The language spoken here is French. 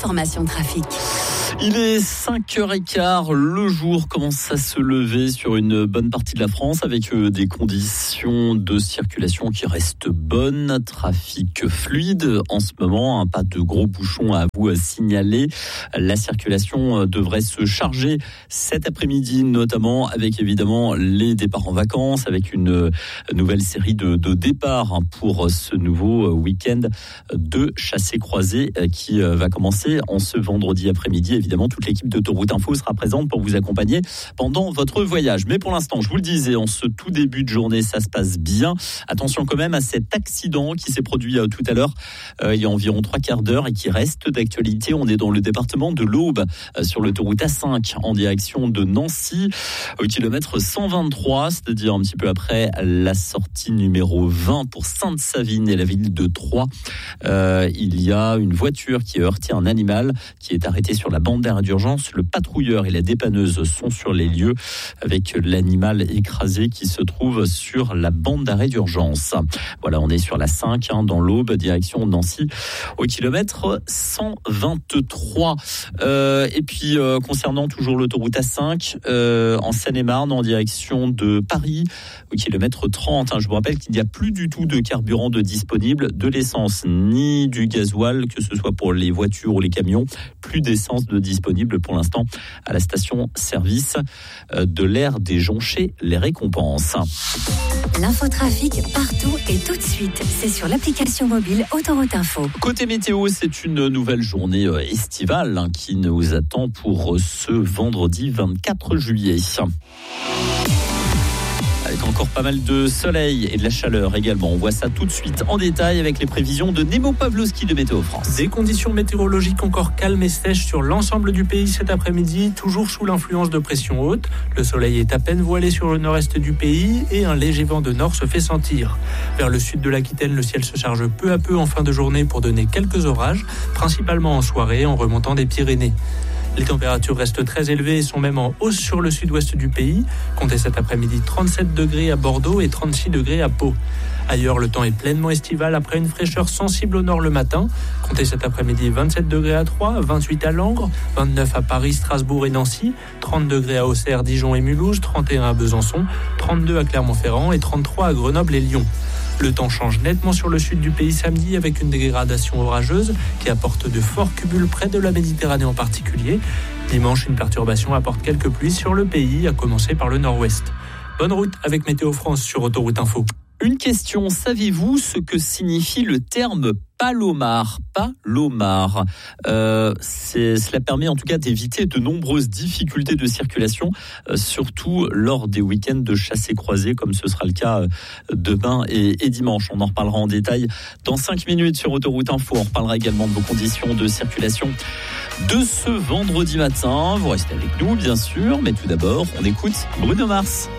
l'information trafic. Il est 5h15, le jour commence à se lever sur une bonne partie de la France avec des conditions de circulation qui restent bonnes, trafic fluide en ce moment, pas de gros bouchons à vous signaler. La circulation devrait se charger cet après-midi, notamment avec évidemment les départs en vacances, avec une nouvelle série de départs pour ce nouveau week-end de chassé-croisé qui va commencer en ce vendredi après-midi. Évidemment, toute l'équipe d'Autoroute Info sera présente pour vous accompagner pendant votre voyage. Mais pour l'instant, je vous le disais, en ce tout début de journée, ça se passe bien. Attention quand même à cet accident qui s'est produit tout à l'heure, il y a environ 3 quarts d'heure et qui reste d'actualité. On est dans le département de l'Aube, sur l'autoroute A5 en direction de Nancy, au kilomètre 123, c'est-à-dire un petit peu après la sortie numéro 20 pour Sainte-Savine et la ville de Troyes. Il y a une voiture qui a heurté un animal qui est arrêté sur la bande d'arrêt d'urgence. Le patrouilleur et la dépanneuse sont sur les lieux avec l'animal écrasé qui se trouve sur la bande d'arrêt d'urgence. Voilà, on est sur la 5 dans l'Aube, direction Nancy, au kilomètre 123. Et puis, concernant toujours l'autoroute A5, en Seine-et-Marne, en direction de Paris, au kilomètre 30. Je vous rappelle qu'il n'y a plus du tout de carburant de disponible, de l'essence ni du gasoil, que ce soit pour les voitures ou les camions. Plus d'essence de disponible pour l'instant à la station-service de l'aire des Jonchés, les Récompenses. L'infotrafic partout et tout de suite. C'est sur l'application mobile Autoroute Info. Côté météo, c'est une nouvelle journée estivale qui nous attend pour ce vendredi 24 juillet. Avec encore pas mal de soleil et de la chaleur également. On voit ça tout de suite en détail avec les prévisions de Nemo Pavlovski de Météo France. Des conditions météorologiques encore calmes et sèches sur l'ensemble du pays cet après-midi, toujours sous l'influence de pression haute. Le soleil est à peine voilé sur le nord-est du pays et un léger vent de nord se fait sentir. Vers le sud de l'Aquitaine, le ciel se charge peu à peu en fin de journée pour donner quelques orages, principalement en soirée en remontant des Pyrénées. Les températures restent très élevées et sont même en hausse sur le sud-ouest du pays. Comptez cet après-midi 37 degrés à Bordeaux et 36 degrés à Pau. Ailleurs, le temps est pleinement estival après une fraîcheur sensible au nord le matin. Comptez cet après-midi 27 degrés à Troyes, 28 à Langres, 29 à Paris, Strasbourg et Nancy, 30 degrés à Auxerre, Dijon et Mulhouse, 31 à Besançon, 32 à Clermont-Ferrand et 33 à Grenoble et Lyon. Le temps change nettement sur le sud du pays samedi avec une dégradation orageuse qui apporte de forts cumuls près de la Méditerranée en particulier. Dimanche, une perturbation apporte quelques pluies sur le pays, à commencer par le nord-ouest. Bonne route avec Météo France sur Autoroute Info. Une question, savez-vous ce que signifie le terme palomar? Palomar. Cela permet en tout cas d'éviter de nombreuses difficultés de circulation, surtout lors des week-ends de chassé-croisé, comme ce sera le cas demain et dimanche. On en reparlera en détail dans 5 minutes sur Autoroute Info. On reparlera également de vos conditions de circulation de ce vendredi matin. Vous restez avec nous, bien sûr, mais tout d'abord, on écoute Bruno Mars.